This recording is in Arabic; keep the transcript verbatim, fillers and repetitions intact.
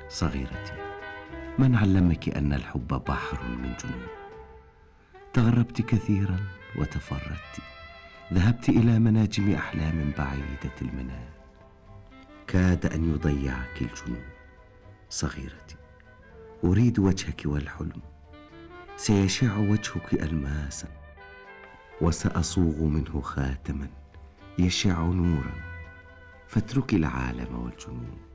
صغيرتي، من علمك أن الحب بحر من جنون؟ تغربت كثيرا وتفردت، ذهبت إلى مناجم أحلام بعيدة المنام، كاد أن يضيعك الجنون. صغيرتي، أريد وجهك والحلم، سيشع وجهك ألماسا، وسأصوغ منه خاتما يشع نورا، فاتركي العالم والجنون.